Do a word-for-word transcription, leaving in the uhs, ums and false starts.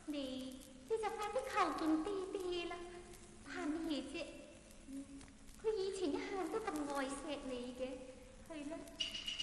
你你就快啲靠近啲啲啦，怕咩啫？佢以前一向都咁愛錫你嘅，係啦。